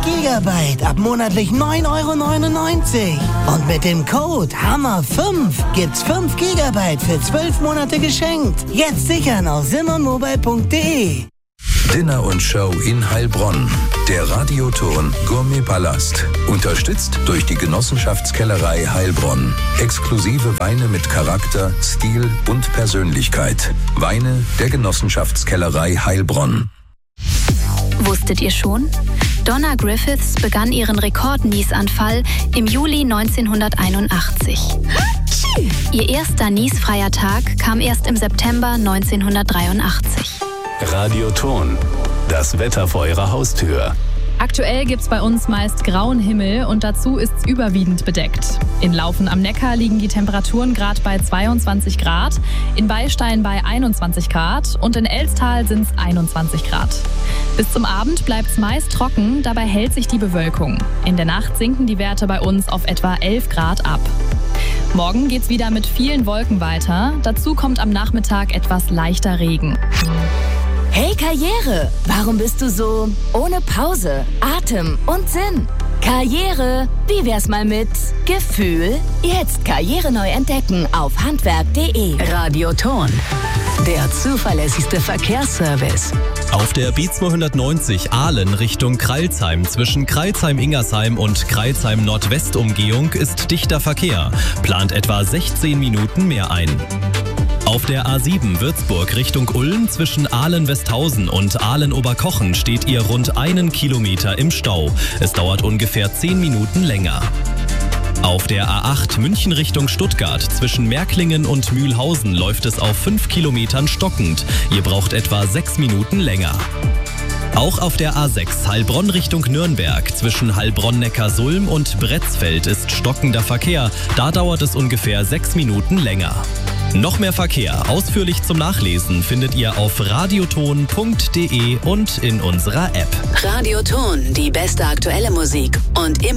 Gigabyte ab monatlich 9,99 €. Und mit dem Code HAMMER5 gibt's 5 Gigabyte für 12 Monate geschenkt. Jetzt sichern auf simonmobile.de. Dinner und Show in Heilbronn. Der Radioton Gourmet Palast. Unterstützt durch die Genossenschaftskellerei Heilbronn. Exklusive Weine mit Charakter, Stil und Persönlichkeit. Weine der Genossenschaftskellerei Heilbronn. Wusstet ihr schon? Donna Griffiths begann ihren Rekord-Niesanfall im Juli 1981. Ihr erster niesfreier Tag kam erst im September 1983. Radioton, das Wetter vor Ihrer Haustür. Aktuell gibt's bei uns meist grauen Himmel und dazu ist's überwiegend bedeckt. In Laufen am Neckar liegen die Temperaturen gerade bei 22 Grad, in Beilstein bei 21 Grad und in Elstal sind's 21 Grad. Bis zum Abend bleibt's meist trocken, dabei hält sich die Bewölkung. In der Nacht sinken die Werte bei uns auf etwa 11 Grad ab. Morgen geht's wieder mit vielen Wolken weiter, dazu kommt am Nachmittag etwas leichter Regen. Hey Karriere, warum bist du so ohne Pause, Atem und Sinn? Karriere, wie wär's mal mit Gefühl? Jetzt Karriere neu entdecken auf handwerk.de. Radioton, der zuverlässigste Verkehrsservice. Auf der B290 Aalen Richtung Crailsheim zwischen Crailsheim-Ingersheim und Crailsheim-Nordwest-Umgehung ist dichter Verkehr. Plant etwa 16 Minuten mehr ein. Auf der A7 Würzburg Richtung Ulm zwischen Aalen-Westhausen und Aalen-Oberkochen steht ihr rund 1 Kilometer im Stau. Es dauert ungefähr 10 Minuten länger. Auf der A8 München Richtung Stuttgart zwischen Märklingen und Mühlhausen läuft es auf 5 Kilometern stockend. Ihr braucht etwa 6 Minuten länger. Auch auf der A6 Heilbronn Richtung Nürnberg zwischen Heilbronn-Neckarsulm und Bretzfeld ist stockender Verkehr. Da dauert es ungefähr 6 Minuten länger. Noch mehr Verkehr ausführlich zum Nachlesen findet ihr auf radioton.de und in unserer App. Radioton, die beste aktuelle Musik und immer